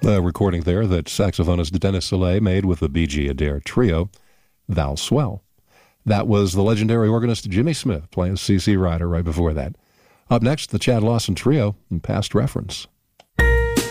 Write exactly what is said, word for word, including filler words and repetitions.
The recording there that saxophonist Dennis Soleil made with the Bee Gee Adair Trio, Thou Swell. That was the legendary organist Jimmy Smith playing C C Rider right before that. Up next, the Chad Lawson Trio and Past Reference.